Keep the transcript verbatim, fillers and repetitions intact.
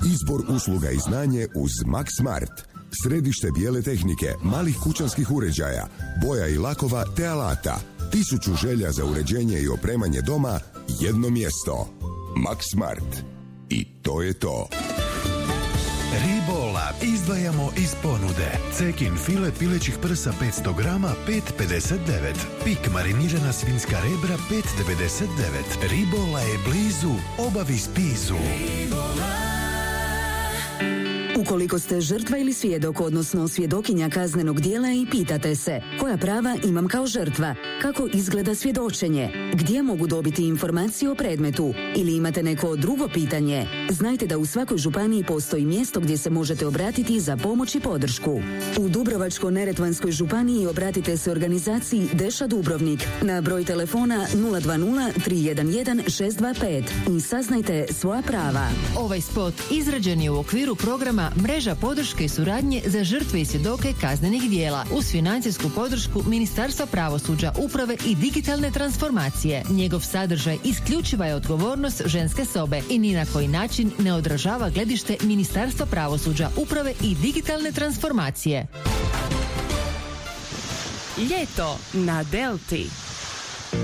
Izbor usluga i znanje uz Max Smart. Središte bijele tehnike, malih kućanskih uređaja, boja i lakova te alata. Tisuću želja za uređenje i opremanje doma, jedno mjesto. Max Smart. I to je to. Ribola izdvajamo iz ponude. Cekin file pilećih prsa petsto grama pet pedeset devet. Pik marinirana svinjska rebra pet devedeset devet. Ribola je blizu, obavi spizu. Ukoliko ste žrtva ili svjedok, odnosno svjedokinja kaznenog djela i pitate se koja prava imam kao žrtva, kako izgleda svjedočenje, gdje mogu dobiti informacije o predmetu ili imate neko drugo pitanje, znajte da u svakoj županiji postoji mjesto gdje se možete obratiti za pomoć i podršku. U Dubrovačko-neretvanskoj županiji obratite se organizaciji Deša Dubrovnik na broj telefona nula dva nula tri jedan jedan šest dva pet i saznajte svoja prava. Ovaj spot izrađen je u okviru programa Mreža podrške i suradnje za žrtve i svjedoke kaznenih djela uz financijsku podršku Ministarstva pravosuđa, uprave i digitalne transformacije. Njegov sadržaj isključiva je odgovornost ženske sobe i ni na koji način ne odražava gledište Ministarstva pravosuđa, uprave i digitalne transformacije. Ljeto na Delti.